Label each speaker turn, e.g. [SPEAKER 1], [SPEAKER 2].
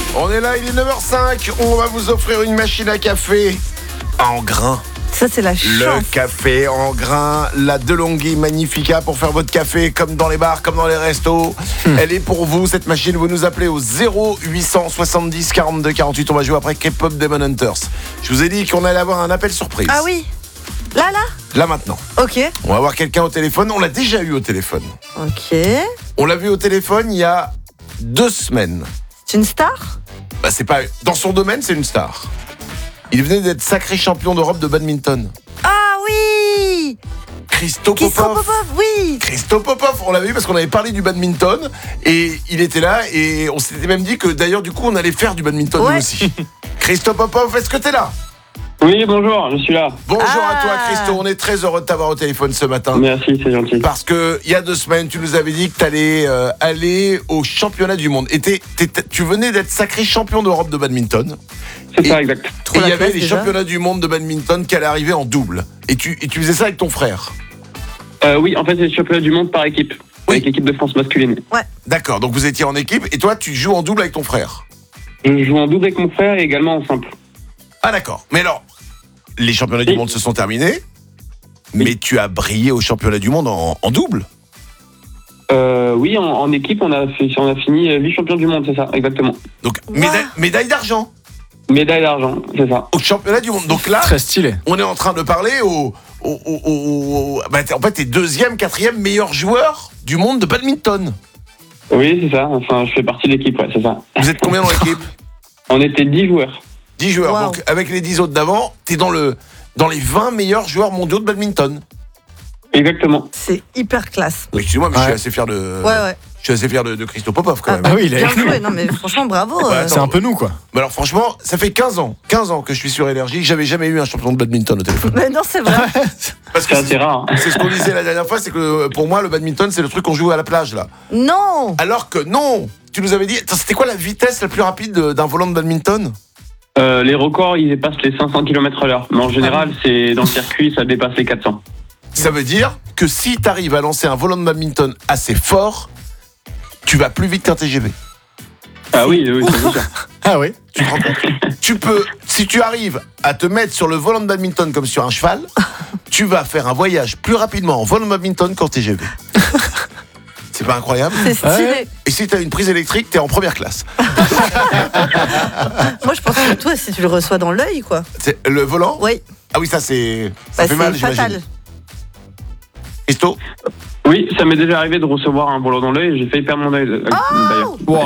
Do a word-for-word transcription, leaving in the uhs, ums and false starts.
[SPEAKER 1] On est là, il est neuf heures cinq. On va vous offrir une machine à café en grains.
[SPEAKER 2] Ça, c'est la chance.
[SPEAKER 1] Le café en grains, la DeLonghi Magnifica pour faire votre café comme dans les bars, comme dans les restos. Mmh. Elle est pour vous, cette machine. Vous nous appelez au zéro huit cent soixante-dix quarante-deux quarante-huit. On va jouer après K-pop Demon Hunters. Je vous ai dit qu'on allait avoir un appel surprise.
[SPEAKER 2] Ah oui. Là, là
[SPEAKER 1] Là, maintenant.
[SPEAKER 2] Ok.
[SPEAKER 1] On va avoir quelqu'un au téléphone. On l'a déjà eu au téléphone.
[SPEAKER 2] Ok.
[SPEAKER 1] On l'a vu au téléphone il y a deux semaines.
[SPEAKER 2] C'est une star ?
[SPEAKER 1] Bah, c'est pas... Dans son domaine, c'est une star. Il venait d'être sacré champion d'Europe de badminton.
[SPEAKER 2] Ah oui
[SPEAKER 1] Christo
[SPEAKER 2] Christo
[SPEAKER 1] Popov.
[SPEAKER 2] Popov, oui.
[SPEAKER 1] Christo Popov, on l'avait vu parce qu'on avait parlé du badminton et il était là et on s'était même dit que d'ailleurs du coup on allait faire du badminton
[SPEAKER 2] ouais.
[SPEAKER 1] nous aussi. Christo Popov, est-ce que t'es là ?
[SPEAKER 3] Oui, bonjour, je suis là.
[SPEAKER 1] Bonjour
[SPEAKER 2] ah.
[SPEAKER 1] à toi Christo, on est très heureux de t'avoir au téléphone ce matin.
[SPEAKER 3] Merci, c'est gentil.
[SPEAKER 1] Parce que il y a deux semaines, tu nous avais dit que t'allais euh, aller au championnat du monde. Et t'es, t'es, tu venais d'être sacré champion d'Europe de badminton.
[SPEAKER 3] C'est
[SPEAKER 1] et,
[SPEAKER 3] ça, exact.
[SPEAKER 1] Et il y avait les déjà. championnats du monde de badminton qui allaient arriver en double. Et tu, et tu faisais ça avec ton frère.
[SPEAKER 3] Euh, oui, en fait, c'est les championnats du monde par équipe. Oui. Avec l'équipe de France masculine.
[SPEAKER 2] Ouais.
[SPEAKER 1] D'accord, donc vous étiez en équipe et toi, tu joues en double avec ton frère.
[SPEAKER 3] Je joue en double avec mon frère et également en simple.
[SPEAKER 1] Ah d'accord, mais alors, les championnats oui. du monde se sont terminés, oui. mais tu as brillé au championnat du monde en, en double.
[SPEAKER 3] Euh, oui, en, en équipe, on a, fait, on a fini huit champions du monde, c'est ça, exactement.
[SPEAKER 1] Donc, médaille, médaille d'argent.
[SPEAKER 3] Médaille d'argent, c'est ça.
[SPEAKER 1] Au championnat du monde. Donc là,
[SPEAKER 4] très stylé.
[SPEAKER 1] On est en train de parler au... au, au, au, au bah, en fait, t'es deuxième, quatrième meilleur joueur du monde de badminton.
[SPEAKER 3] Oui, c'est ça. Enfin, je fais partie de l'équipe, ouais, c'est ça.
[SPEAKER 1] Vous êtes combien dans l'équipe ?
[SPEAKER 3] On était dix joueurs.
[SPEAKER 1] dix joueurs.
[SPEAKER 2] Wow.
[SPEAKER 1] Donc, avec les dix autres d'avant, t'es dans, le, dans les vingt meilleurs joueurs mondiaux de badminton.
[SPEAKER 3] Exactement.
[SPEAKER 2] C'est hyper classe.
[SPEAKER 1] Oui, excuse-moi, mais
[SPEAKER 4] ouais.
[SPEAKER 1] je suis assez fier de...
[SPEAKER 2] Ouais, ouais.
[SPEAKER 1] Je suis assez fier de, de Christo Popov quand
[SPEAKER 2] ah,
[SPEAKER 1] même.
[SPEAKER 4] Ah oui, il est
[SPEAKER 2] bien joué. Non, mais franchement, bravo.
[SPEAKER 1] Bah,
[SPEAKER 2] euh...
[SPEAKER 4] C'est un peu nous, quoi.
[SPEAKER 1] Mais alors, franchement, ça fait quinze ans, quinze ans que je suis sur Énergie. J'avais jamais eu un champion de badminton au téléphone.
[SPEAKER 2] Mais non, c'est vrai.
[SPEAKER 1] Parce que
[SPEAKER 3] c'est assez rare. Hein.
[SPEAKER 1] C'est ce qu'on disait la dernière fois, c'est que pour moi, le badminton, c'est le truc qu'on joue à la plage, là.
[SPEAKER 2] Non.
[SPEAKER 1] Alors que non. Tu nous avais dit, attends, c'était quoi la vitesse la plus rapide d'un volant de badminton ?
[SPEAKER 3] euh, Les records, ils dépassent les cinq cents kilomètres heure. Mais en général, c'est dans le circuit, ça dépasse les quatre cents.
[SPEAKER 1] Ça veut dire que si tu arrives à lancer un volant de badminton assez fort, tu vas plus vite qu'un T G V.
[SPEAKER 3] Ah oui, oui, c'est sûr.
[SPEAKER 4] Ah oui.
[SPEAKER 1] Tu te rends compte ? Tu peux, si tu arrives à te mettre sur le volant de badminton comme sur un cheval, tu vas faire un voyage plus rapidement en volant de badminton qu'en T G V. C'est pas incroyable ?
[SPEAKER 2] C'est stylé.
[SPEAKER 4] Ouais.
[SPEAKER 1] Et si t'as une prise électrique, t'es en première classe.
[SPEAKER 2] Moi, je pense que toi, si tu le reçois dans l'œil, quoi.
[SPEAKER 1] C'est le volant ?
[SPEAKER 2] Oui.
[SPEAKER 1] Ah oui, ça c'est, ça
[SPEAKER 2] Bah,
[SPEAKER 1] fait mal,
[SPEAKER 2] c'est
[SPEAKER 1] j'imagine.
[SPEAKER 2] fatal.
[SPEAKER 1] Christo ?
[SPEAKER 3] Oui, ça m'est déjà arrivé de recevoir un volant dans l'œil et j'ai failli perdre mon œil.
[SPEAKER 2] Oh
[SPEAKER 3] d'ailleurs.
[SPEAKER 4] Wow.